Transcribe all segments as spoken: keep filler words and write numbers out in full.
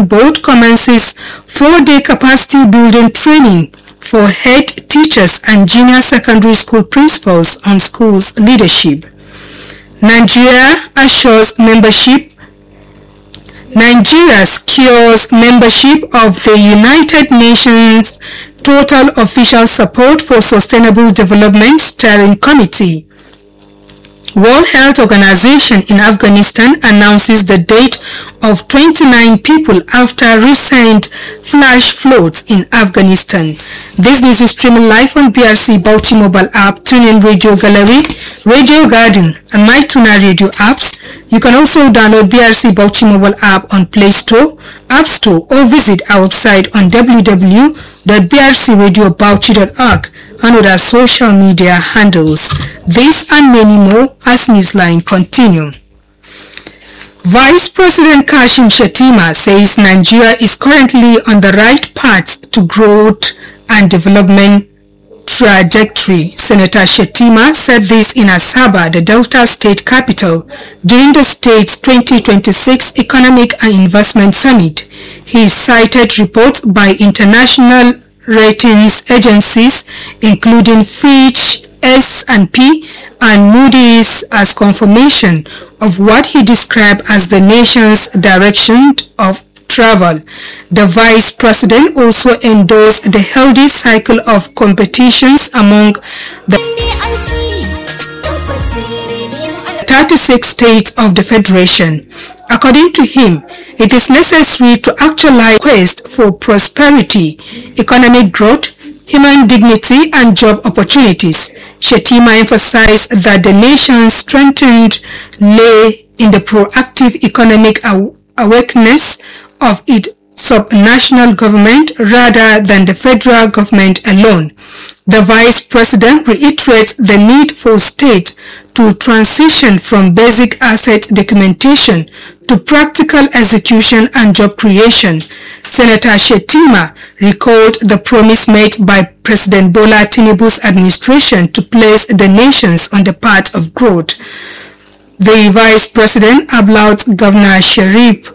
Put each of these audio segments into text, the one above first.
Education Board commences four-day capacity building training for head teachers and junior secondary school principals on schools leadership. Nigeria assures membership Nigeria secures membership of the United Nations Total Official Support for Sustainable Development Steering Committee. World Health Organization in Afghanistan announces the death of twenty-nine people after recent flash floods in Afghanistan. This news is streaming live on B R C Bauchi mobile app, TuneIn Radio Gallery, Radio Garden, and MyTuner Radio apps. You can also download B R C Bauchi mobile app on Play Store, App Store, or visit our website on w w w dot b r c radio bauchi dot org and with our social media handles. This and many more as Newsline continue. Vice President Kashim Shettima says Nigeria is currently on the right path to growth and development trajectory. Senator Shettima said this in Asaba, the Delta State capital, during the state's twenty twenty-six Economic and Investment Summit. He cited reports by international ratings agencies including Fitch, S and P, and Moody's as confirmation of what he described as the nation's direction of travel. The Vice President also endorsed the healthy cycle of competitions among the thirty-six states of the Federation. According to him, it is necessary to actualize quest for prosperity, economic growth, human dignity, and job opportunities. Shettima emphasized that the nation's strength lay in the proactive economic aw- awareness of its subnational government rather than the federal government alone. The Vice President reiterates the need for state to transition from basic asset documentation to practical execution and job creation. Senator Shettima recalled the promise made by President Bola Tinubu's administration to place the nations on the path of growth. The Vice President applauded Governor Sheriff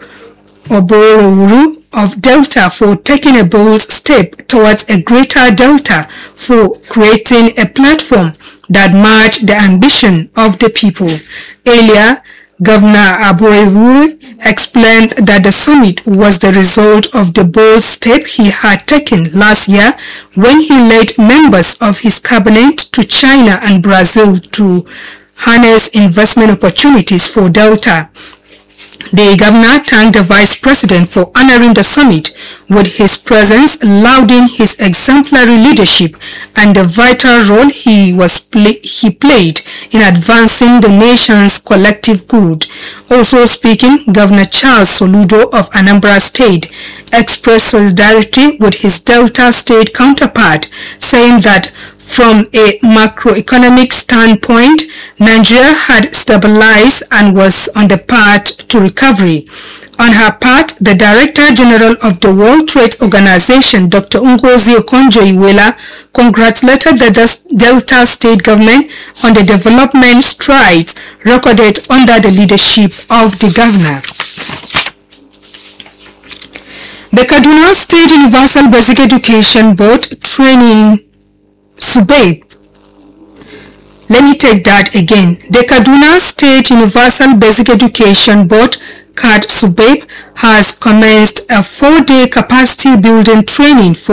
Oborowuru of Delta for taking a bold step towards a greater Delta, for creating a platform that matched the ambition of the people. Earlier, Governor Oborowuru explained that the summit was the result of the bold step he had taken last year when he led members of his cabinet to China and Brazil to harness investment opportunities for Delta. The governor thanked the vice president for honoring the summit with his presence, lauding his exemplary leadership and the vital role he was play, he played in advancing the nation's collective good. Also speaking, Governor Charles Soludo of Anambra State expressed solidarity with his Delta State counterpart, saying that from a macroeconomic standpoint, Nigeria had stabilized and was on the path to recovery. On her part, the Director General of the World Trade Organization, Doctor Ngozi Okonjo-Iweala, congratulated the Delta State government on the development strides recorded under the leadership of the governor. The Kaduna State Universal Basic Education Board training SUBEB. Let me take that again. The Kaduna State Universal Basic Education Board, C A D SUBEB, has commenced a four-day capacity building training for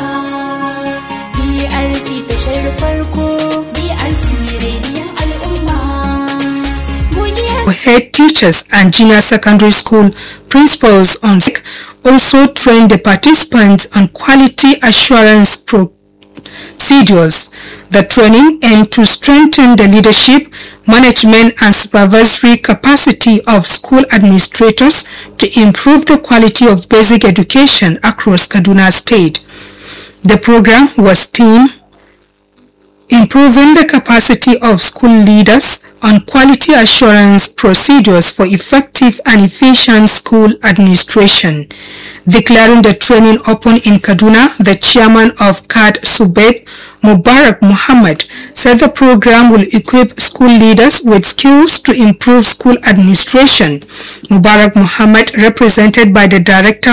head teachers and junior secondary school principals on sick. Also train the participants on quality assurance programs. Procedures. The training aimed to strengthen the leadership, management, and supervisory capacity of school administrators to improve the quality of basic education across Kaduna State. The program was themed Improving the Capacity of School Leaders on Quality Assurance Procedures for Effective and Efficient School Administration. Declaring the training open in Kaduna, the chairman of C A D SUBEB, Mubarak Muhammad, said the program will equip school leaders with skills to improve school administration. Mubarak Muhammad, represented by the director